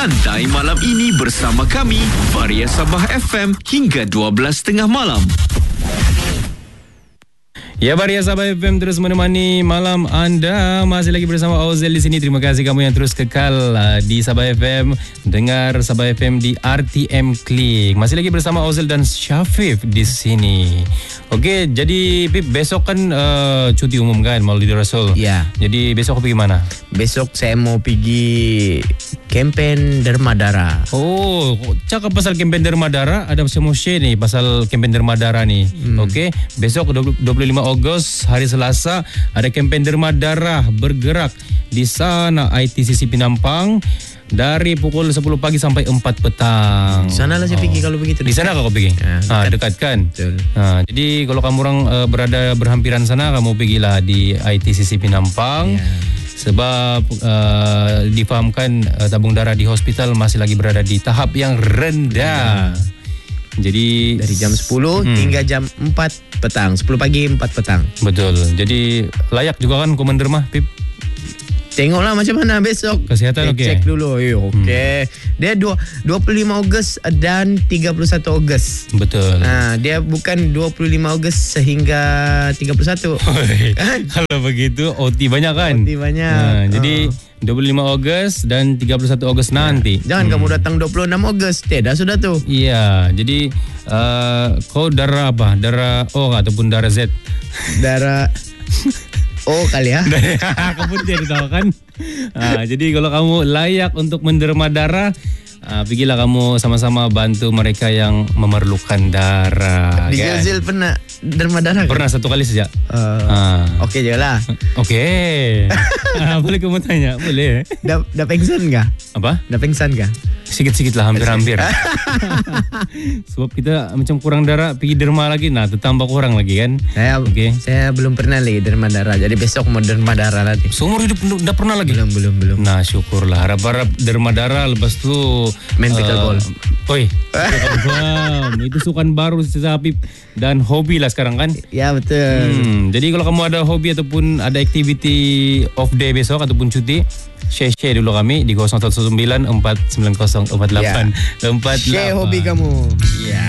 Santai malam ini bersama kami, Varia Sabah FM hingga 12:30 malam. Ya, Varia Sabah FM terus menemani malam anda. Masih lagi bersama Ozel di sini. Terima kasih kamu yang terus kekal di Sabah FM. Dengar Sabah FM di RTM Klik. Masih lagi bersama Ozel dan Syafif di sini. Okey, jadi Pip, besok kan cuti umum kan, Maulid Rasul. Ya. Jadi besok pergi mana? Besok saya mau pergi kempen Derma Dara. Oh, cakap pasal kempen Derma Dara, ada semua share nih pasal kempen Derma Dara nih. Okey, besok 25 Ogos hari Selasa ada kempen Derma Dara bergerak di sana ITCC Penampang dari pukul 10 pagi sampai 4 petang. Sana lah saya pergi kalau begitu. Di sana kau pergi? Ya, dekat kan? Betul. Jadi kalau kamu orang berada berhampiran sana, kamu pergilah di ITCC Penampang. Ya. Sebab difahamkan tabung darah di hospital masih lagi berada di tahap yang rendah. Jadi Dari jam 10 hingga jam 4 petang. 10 pagi 4 petang. betul. Jadi layak juga kan komander mah, Pip? Tengoklah macam mana besok. Kesihatan okey? Cek dulu. Okey. Dia 25 Ogos dan 31 Ogos. Betul. Dia bukan 25 Ogos sehingga 31. Kalau begitu OT banyak kan? OT banyak. Jadi 25 Ogos dan 31 Ogos nanti. Jangan kamu datang 26 Ogos. Dah sudah tu. Iya, jadi kau darah apa? Darah O ataupun darah Z? Darah O kali ya. Kamu tidak tahu kan? Jadi kalau kamu layak untuk menderma darah, pergilah kamu sama-sama bantu mereka yang memerlukan darah. Di kan? Jazil pernah derma darah kan? Pernah satu kali saja. Okey je lah. Okey. Boleh kamu tanya? Boleh. Dah pengsan kah? Apa? Dah pengsan kah? Sikit-sikit lah, hampir-hampir. Sebab kita macam kurang darah, pergi derma lagi, tertambah kurang lagi kan. Saya belum pernah lagi derma darah. Jadi besok mau derma darah lagi. Seumur hidup dah pernah lagi? Belum. Nah, syukurlah. Harap-harap derma darah, lepas tu main pickleball. Itu sukan baru sapi dan hobi lah sekarang kan. Ya, betul. Jadi kalau kamu ada hobi ataupun ada aktiviti off day besok ataupun cuti, share dulu kami di 0119 49048. Share hobi kamu. Ya.